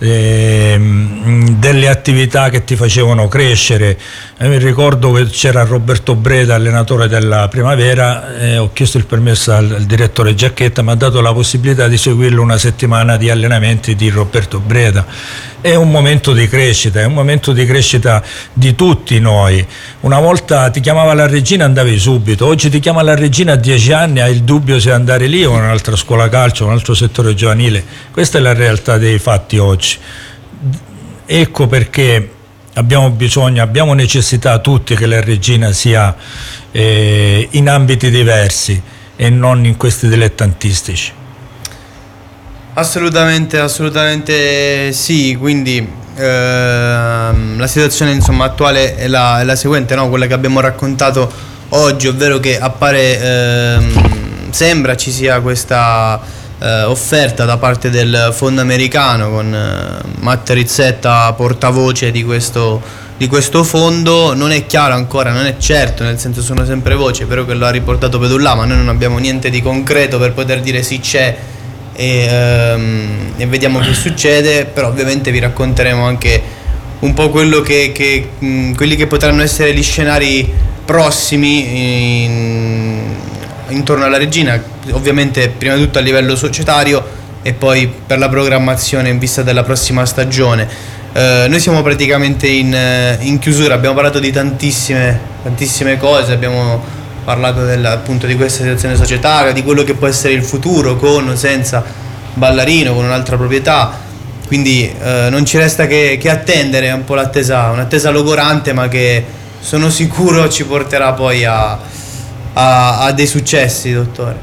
delle attività che ti facevano crescere. Mi ricordo che c'era Roberto Breda, allenatore della Primavera, ho chiesto il permesso al direttore Giacchetta, mi ha dato la possibilità di seguirlo una settimana di allenamenti di Roberto Breda. È un momento di crescita, è un momento di crescita di tutti noi. Una volta ti chiamava la Regina, andavi subito, oggi ti chiama la Regina a 10 anni, hai il dubbio se andare lì o un'altra scuola calcio, un altro settore giovanile. Questa è la realtà dei fatti oggi. Ecco perché abbiamo bisogno, abbiamo necessità tutti che la Regina sia in ambiti diversi e non in questi dilettantistici. Assolutamente sì, quindi la situazione insomma attuale è la seguente, no? Quella che abbiamo raccontato oggi, ovvero che appare sembra ci sia questa offerta da parte del fondo americano con Matt Rizzetta portavoce di questo di questo fondo non è chiaro ancora, non è certo, nel senso sono sempre voci, però che lo ha riportato Pedulla, ma noi non abbiamo niente di concreto per poter dire sì c'è e vediamo che succede, però ovviamente vi racconteremo anche un po' quello quelli che potranno essere gli scenari prossimi intorno alla Regina, ovviamente prima di tutto a livello societario e poi per la programmazione in vista della prossima stagione. Noi siamo praticamente in chiusura, abbiamo parlato di tantissime cose, abbiamo parlato appunto di questa situazione societaria, di quello che può essere il futuro con o senza Ballarino, con un'altra proprietà, quindi non ci resta che attendere un po' un'attesa logorante, ma che sono sicuro ci porterà poi a dei successi, dottore.